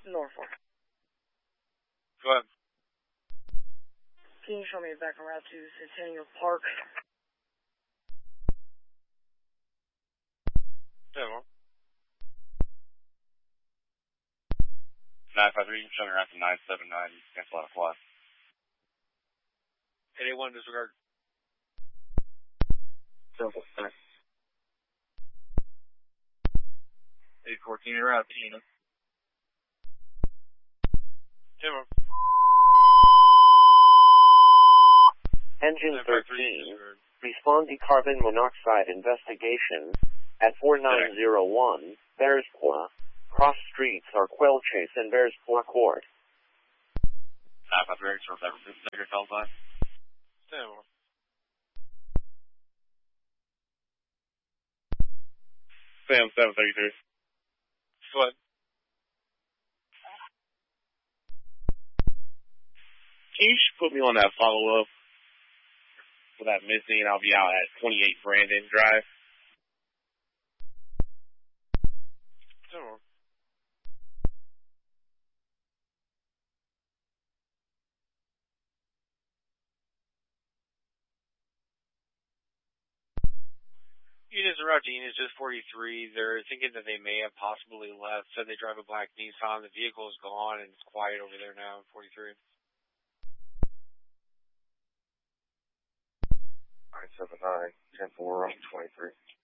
Norfolk. Go ahead. Can you show me back en route to Centennial Park? Yeah, well. 953, show me around to 979, cancel out a fly. 881, disregard. Simple, thanks. 814, you're out, Tina. Yeah, well. Engine 13, respond to carbon monoxide investigation at 4901, Bearspaw. Cross streets are Quail Chase and Bearspaw Court. 953, source everything, second call sign. Yeah, well. Sam 733. Go ahead. Can you put me on that follow-up for that missing? I'll be out at 28 Brandon Drive. Yeah, well. Units en route to Units just 43. They're thinking that they may have possibly left. Said they drive a black Nissan. The vehicle is gone and it's quiet over there now in 43. 979, 10-4, 23.